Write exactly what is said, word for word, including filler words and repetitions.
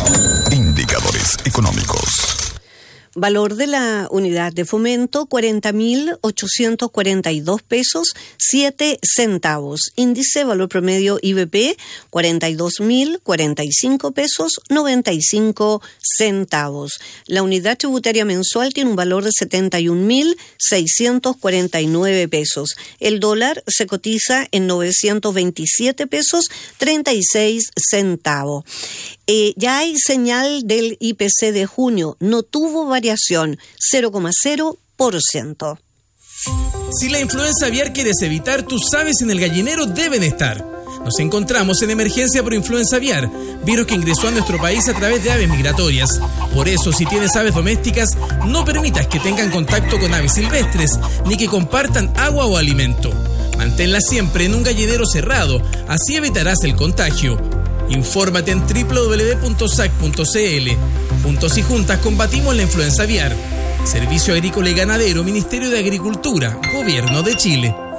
Indicadores económicos. Valor de la unidad de fomento, cuarenta mil ochocientos cuarenta y dos pesos, siete centavos. Índice valor promedio I B P, cuarenta y dos mil cuarenta y cinco pesos, noventa y cinco centavos. La unidad tributaria mensual tiene un valor de setenta y un mil seiscientos cuarenta y nueve pesos. El dólar se cotiza en novecientos veintisiete pesos, treinta y seis centavos. Eh, ya hay señal del I P C de junio, no tuvo variación, cero coma cero por ciento. Si la influenza aviar quieres evitar, tus aves en el gallinero deben estar. Nos encontramos en emergencia por influenza aviar, virus que ingresó a nuestro país a través de aves migratorias. Por eso, si tienes aves domésticas, no permitas que tengan contacto con aves silvestres, ni que compartan agua o alimento. Manténlas siempre en un gallinero cerrado, así evitarás el contagio. Infórmate en doble u doble u doble u punto s a c punto c l. Juntos y juntas combatimos la influenza aviar. Servicio Agrícola y Ganadero, Ministerio de Agricultura, Gobierno de Chile.